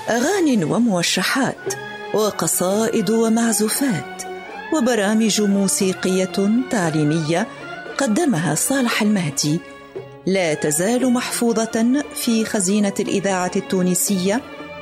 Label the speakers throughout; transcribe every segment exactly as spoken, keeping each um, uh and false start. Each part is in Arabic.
Speaker 1: أغاني وموشحات وقصائد ومعزوفات وبرامج موسيقية تعليمية قدمها صالح المهدي لا تزال محفوظة في خزينة الإذاعة التونسية،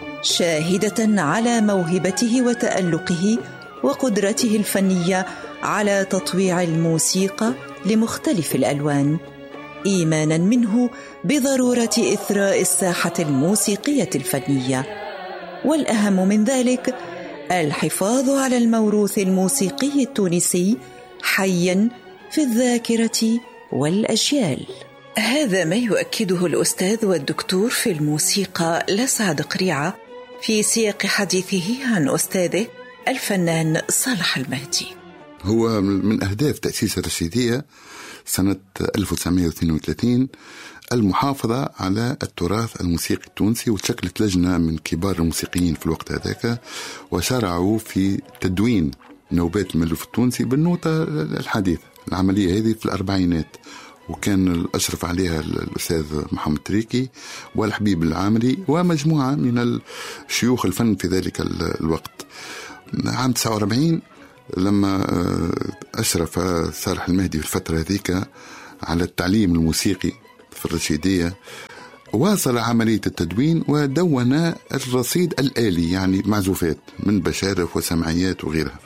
Speaker 1: شاهدة على موهبته وتألقه وقدرته الفنية على تطويع الموسيقى لمختلف الألوان، إيمانا منه بضرورة إثراء الساحة الموسيقية الفنية، والأهم من ذلك الحفاظ على الموروث الموسيقي التونسي حيا في الذاكرة والأجيال. هذا ما يؤكده الأستاذ والدكتور في الموسيقى لسعد قريعة في سياق حديثه عن أستاذه الفنان صالح المهدي.
Speaker 2: هو من أهداف تأسيس الرشيدية سنة ألف وتسعمائة واثنين وثلاثين المحافظة على التراث الموسيقي التونسي، وتشكلت لجنة من كبار الموسيقيين في الوقت هذاك وشرعوا في تدوين نوبات المألوف التونسي بالنوتة الحديثة. العملية هذه في الأربعينات، وكان الأشرف عليها الأستاذ محمد تريكي والحبيب العامري ومجموعة من الشيوخ الفن في ذلك الوقت. عام تسعة وأربعين لما أشرف صالح المهدي في الفترة هذيك على التعليم الموسيقي في الرشيدية، واصل عملية التدوين ودون الرصيد الآلي، يعني معزوفات من بشارف وسمعيات وغيرها.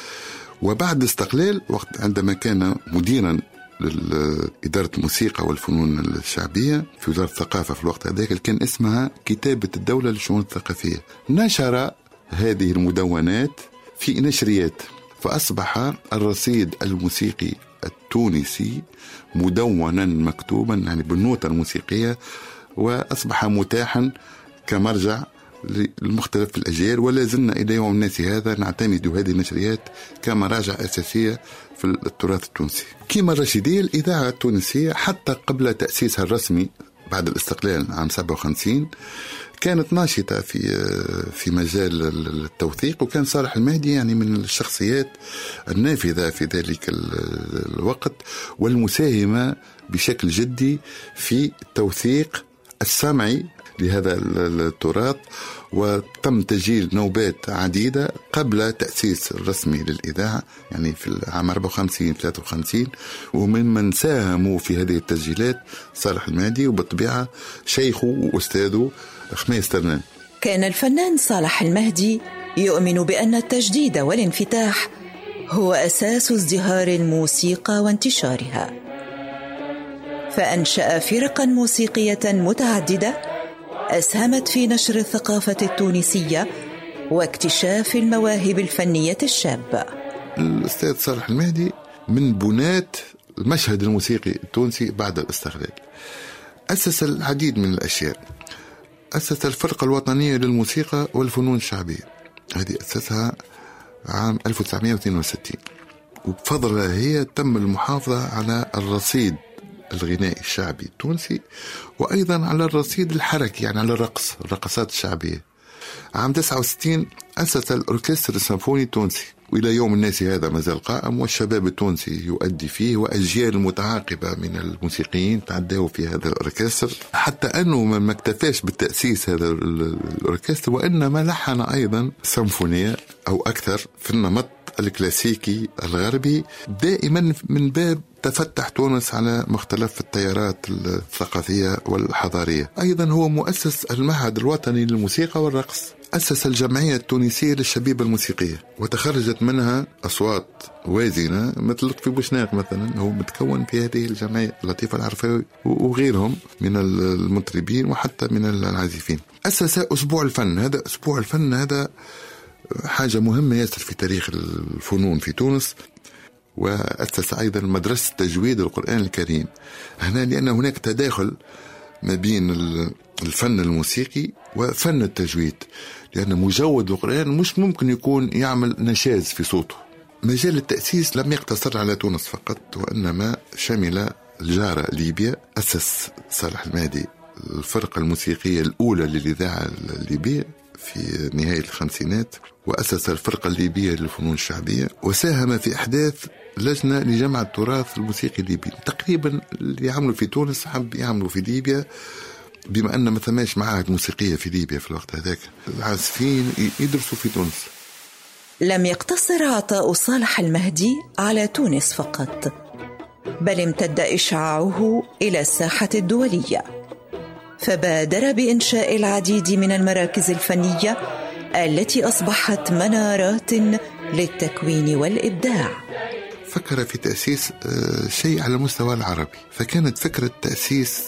Speaker 2: وبعد استقلال، وقت عندما كان مديرا لإدارة الموسيقى والفنون الشعبية في وزارة الثقافة في الوقت هذاك، كان اسمها كتابة الدولة للشؤون الثقافية، نشر هذه المدونات في نشريات، فأصبح الرصيد الموسيقي التونسي مدونا مكتوبا يعني بالنوتة الموسيقية، وأصبح متاحا كمرجع للمختلف الأجيال، ولا زلنا إلى يوم الناس هذا نعتمد هذه النشريات كمراجع أساسية في التراث التونسي. كما الرشيدية الإذاعة التونسية حتى قبل تأسيسها الرسمي بعد الاستقلال عام سبعة وخمسين كانت ناشطة في في مجال التوثيق، وكان صالح المهدي يعني من الشخصيات النافذة في ذلك الوقت والمساهمة بشكل جدي في التوثيق السمعي لهذا التراث. وتم تسجيل نوبات عديدة قبل تأسيس الرسمي للإذاعة، يعني في العام أربعة وخمسين ثلاثة وخمسين، وممن ساهموا في هذه التسجيلات صالح المهدي، وبالطبيعة شيخه وأستاذه خميس ترنان.
Speaker 1: كان الفنان صالح المهدي يؤمن بأن التجديد والانفتاح هو أساس ازدهار الموسيقى وانتشارها، فأنشأ فرقا موسيقية متعددة أسهمت في نشر الثقافة التونسية واكتشاف المواهب الفنية الشابة.
Speaker 2: الأستاذ صالح المهدي من بناة المشهد الموسيقي التونسي بعد الاستقلال. أسس العديد من الأشياء، أسس الفرقة الوطنية للموسيقى والفنون الشعبية، هذه أسسها عام ألف وتسعمائة واثنين وستين، وبفضلها هي تم المحافظة على الرصيد الغنائي الشعبي التونسي، وأيضا على الرصيد الحركي، يعني على الرقص الرقصات الشعبية. عام تسعة وستين أسس الأوركستر السيمفوني التونسي، وإلى يوم الناس هذا ما زال قائم، والشباب التونسي يؤدي فيه، وأجيال متعاقبة من الموسيقيين تعدوا في هذا الأوركستر، حتى أنه ما اكتفاش بالتأسيس هذا الأوركستر، وإنما لحن أيضا سيمفونية أو أكثر في النمط الكلاسيكي الغربي، دائما من باب تفتح تونس على مختلف التيارات الثقافية والحضارية. أيضا هو مؤسس المعهد الوطني للموسيقى والرقص، أسس الجمعية التونسية للشبيبة الموسيقية، وتخرجت منها أصوات وازنة مثل لطفي بوشناق مثلا، هو متكون في هذه الجمعية، لطيف العرفاوي وغيرهم من المطربين وحتى من العازفين. أسس أسبوع الفن، هذا أسبوع الفن هذا حاجة مهمة ياسر في تاريخ الفنون في تونس. وأسس أيضا مدرسة تجويد القرآن الكريم هنا، لأن هناك تداخل ما بين الفن الموسيقي وفن التجويد، لأن مجود القرآن مش ممكن يكون يعمل نشاز في صوته. مجال التأسيس لم يقتصر على تونس فقط، وإنما شمل الجارة ليبيا. أسس صالح المهدي الفرقة الموسيقية الأولى للإذاعة الليبية في نهاية الخمسينات، وأسس الفرقة الليبية للفنون الشعبية، وساهم في إحداث لجنة لجمع التراث الموسيقي الليبي. تقريبا اللي يعملوا في تونس حب يعملوا في ليبيا، بما أن ما ثماش معاهد موسيقية في ليبيا في الوقت هذاك، العازفين يدرسوا في تونس.
Speaker 1: لم يقتصر عطاء صالح المهدي على تونس فقط، بل امتد إشعاعه إلى الساحة الدولية، فبادر بإنشاء العديد من المراكز الفنية التي أصبحت منارات للتكوين والإبداع.
Speaker 2: فكر في تأسيس شيء على المستوى العربي، فكانت فكرة تأسيس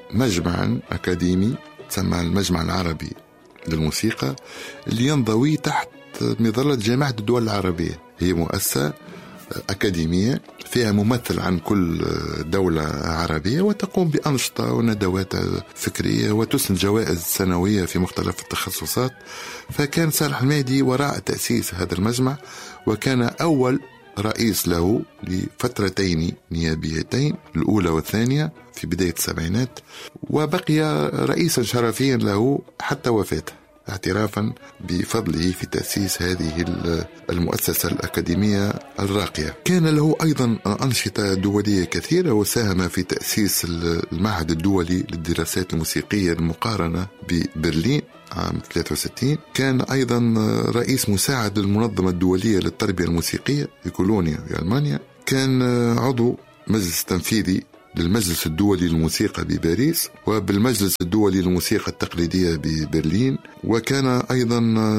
Speaker 2: مجمع أكاديمي تسمى المجمع العربي للموسيقى، اللي ينضوي تحت مظلة جامعة الدول العربية. هي مؤسسة أكاديمية فيها ممثل عن كل دولة عربية، وتقوم بأنشطة وندوات فكرية وتسند جوائز سنوية في مختلف التخصصات. فكان صالح المهدي وراء تأسيس هذا المجمع، وكان أول رئيس له لفترتين نيابيتين، الأولى والثانية في بداية السبعينات، وبقي رئيسا شرفيا له حتى وفاته، اعترافا بفضله في تأسيس هذه المؤسسة الأكاديمية الراقية. كان له أيضا أنشطة دولية كثيرة، وساهم في تأسيس المعهد الدولي للدراسات الموسيقية المقارنة ببرلين عام ثلاثة وستين. كان أيضا رئيس مساعد للمنظمة الدولية للتربية الموسيقية في كولونيا في ألمانيا. كان عضو مجلس تنفيذي للمجلس الدولي للموسيقى بباريس، وبالمجلس الدولي للموسيقى التقليدية ببرلين. وكان أيضا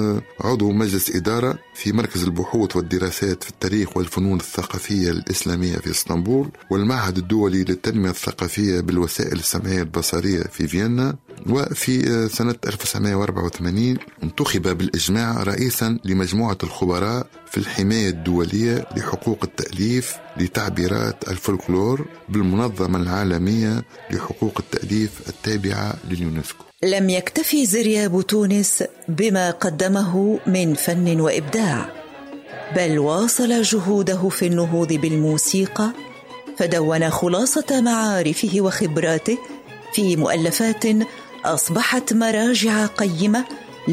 Speaker 2: عضو مجلس إدارة في مركز البحوث والدراسات في التاريخ والفنون الثقافية الإسلامية في اسطنبول، والمعهد الدولي للتنمية الثقافية بالوسائل السمعية البصرية في فيينا. وفي سنة ألف وتسعمائة وأربعة وثمانين انتخب بالإجماع رئيسا لمجموعة الخبراء في الحماية الدولية لحقوق التأليف لتعبيرات الفولكلور بالمنظمة العالمية لحقوق التأليف التابعة لليونسكو.
Speaker 1: لم يكتفي زرياب تونس بما قدمه من فن وإبداع، بل واصل جهوده في النهوض بالموسيقى، فدون خلاصة معارفه وخبراته في مؤلفات أصبحت مراجع قيمة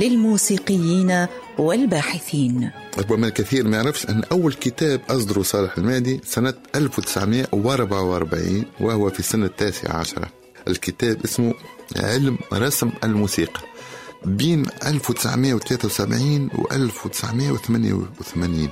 Speaker 1: للموسيقيين والباحثين.
Speaker 2: ربما الكثير ما يعرفش أن أول كتاب أصدره صالح المهدي سنة ألف وتسعمائة وأربعة وأربعين، وهو في السنة التاسعة عشرة. الكتاب اسمه علم رسم الموسيقى. بين ألف وتسعمائة وثلاثة وسبعين و ألف وتسعمائة وثمانية وثمانين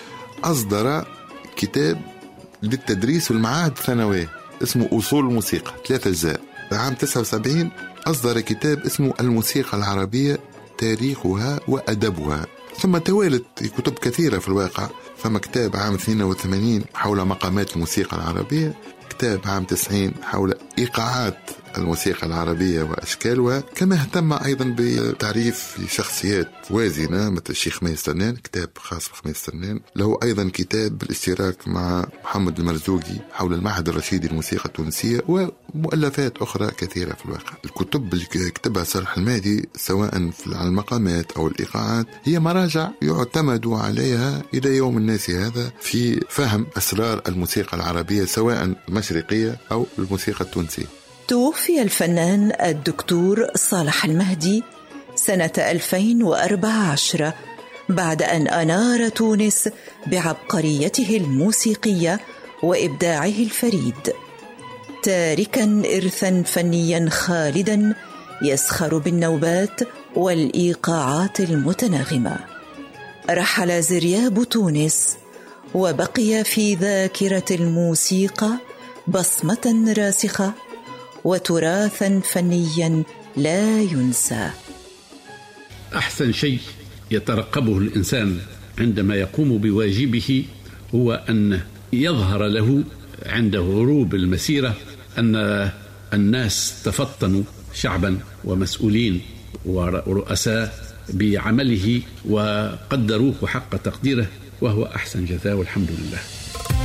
Speaker 2: أصدر كتاب للتدريس والمعاهد الثانوية اسمه أصول الموسيقى، ثلاثة أجزاء. عام تسعة وسبعين أصدر كتاب اسمه الموسيقى العربية تاريخها وأدبها. ثم توالت كتب كثيرة في الواقع. ثم كتاب عام اثنين وثمانين حول مقامات الموسيقى العربية، كتاب عام تسعين حول إيقاعات الموسيقى العربية وأشكالها. كما اهتم أيضا بتعريف شخصيات وازنة مثل الشيخ خميس سرنان، كتاب خاص بخميس سرنان. له أيضا كتاب بالاشتراك مع محمد المرزوقي حول المعهد الرشيدي للموسيقى التونسية، ومؤلفات أخرى كثيرة في الواقع. الكتب اللي كتبها صالح المهدي سواء في المقامات أو الإيقاعات هي مراجع يعتمد عليها إلى يوم الناس هذا في فهم أسرار الموسيقى العربية سواء المشرقية أو الموسيقى التونسية.
Speaker 1: توفي الفنان الدكتور صالح المهدي سنة ألفين وأربعة عشر بعد أن أنار تونس بعبقريته الموسيقية وإبداعه الفريد، تاركا إرثا فنيا خالدا يسخر بالنوبات والإيقاعات المتناغمة. رحل زرياب تونس وبقي في ذاكرة الموسيقى بصمة راسخة وتراثا فنيا لا ينسى.
Speaker 3: أحسن شيء يترقبه الإنسان عندما يقوم بواجبه هو أن يظهر له عند غروب المسيرة أن الناس تفطنوا شعبا ومسؤولين ورؤساء بعمله وقدروه حق تقديره، وهو أحسن جزاء والحمد لله.